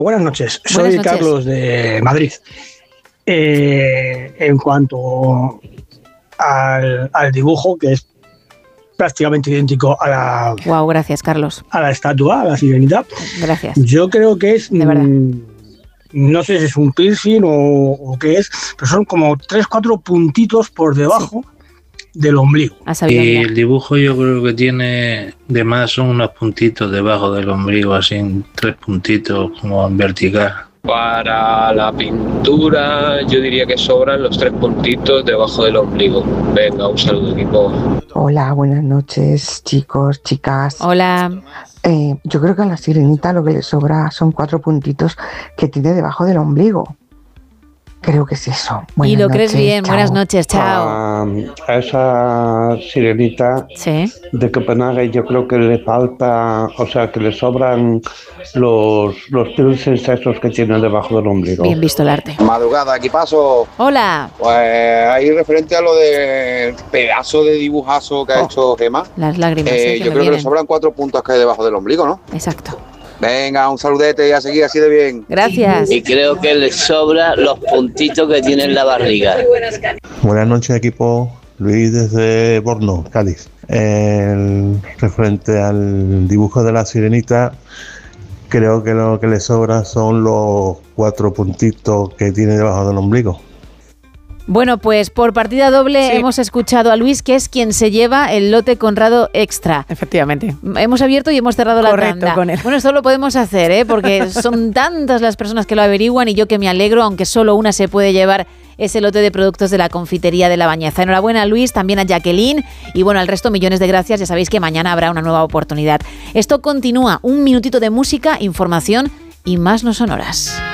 Buenas noches, soy Buenas noches. Carlos de Madrid. En cuanto al dibujo, que es prácticamente idéntico a la... Wow, gracias, Carlos. A la estatua, a la sirenita. Gracias. Yo creo que es... De verdad. No sé si es un piercing o qué es, pero son como 3-4 puntitos por debajo del ombligo. Y el dibujo yo creo que tiene de más son unos puntitos debajo del ombligo, así 3 puntitos como en vertical. Para la pintura yo diría que sobran los 3 puntitos debajo del ombligo. Venga, un saludo, equipo. Hola, buenas noches, chicos, chicas. Hola. Yo creo que a la sirenita lo que le sobra son 4 puntitos que tiene debajo del ombligo. Creo que es eso. Y lo crees bien. Chao. Buenas noches, chao. A esa sirenita de Copenhague yo creo que le falta, o sea, que le sobran los piercings esos que tiene debajo del ombligo. Bien visto el arte. Madrugada, aquí paso. Hola. Pues ahí referente a lo del pedazo de dibujazo que ha hecho Gemma. Las lágrimas. Yo creo que le sobran 4 puntos que hay debajo del ombligo, ¿no? Exacto. Venga, un saludete y a seguir así de bien. Gracias. Y creo que le sobra los puntitos que tiene en la barriga. Buenas noches, equipo. Luis desde Borno, Cádiz. Referente al dibujo de la sirenita, creo que lo que le sobra son los 4 puntitos que tiene debajo del ombligo. Bueno, pues por partida doble hemos escuchado a Luis, que es quien se lleva el lote Conrado Extra. Efectivamente. Hemos abierto y hemos cerrado la tanda. Con él. Bueno, esto lo podemos hacer, porque son tantas las personas que lo averiguan y yo que me alegro, aunque solo una se puede llevar ese lote de productos de la confitería de La Bañeza. Enhorabuena a Luis, también a Jacqueline y bueno, al resto millones de gracias. Ya sabéis que mañana habrá una nueva oportunidad. Esto continúa, un minutito de música, información y más no sonoras.